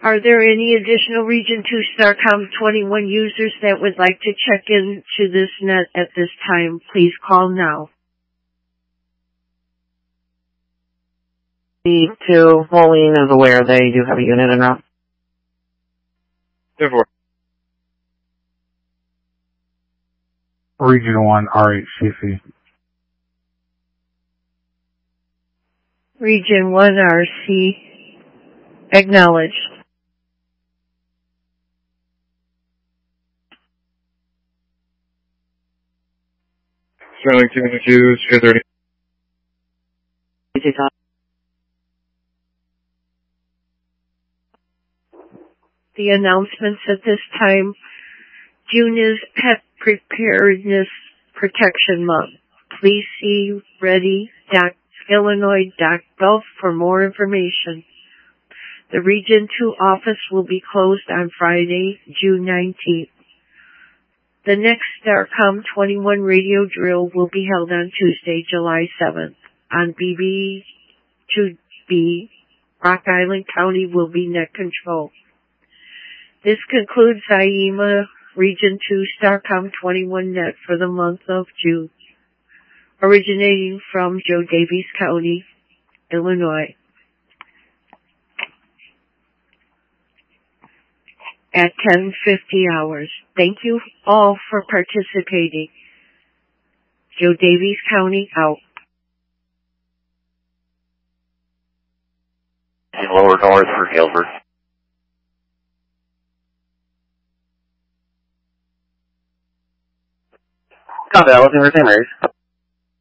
Are there any additional Region 2 Starcom 21 users that would like to check into this net at this time? Please call now. B2, Moline is aware they do have a unit en route. Therefore. Region 1, R8CC. Region 1, RC. Acknowledged. Sterling 222, Sphere 30. The announcements at this time. June is Pet Preparedness Protection Month. Please see ready.illinois.gov for more information. The Region 2 office will be closed on Friday, June 19th. The next Starcom 21 radio drill will be held on Tuesday, July 7th. On BB2B, Rock Island County will be net control. This concludes IEMA Region 2 Starcom 21 net for the month of June, originating from Joe Davies County, Illinois. At 10:50 hours. Thank you all for participating. Joe Davies County out. In lower north for Gilbert. Copy, looking for St. Mary's.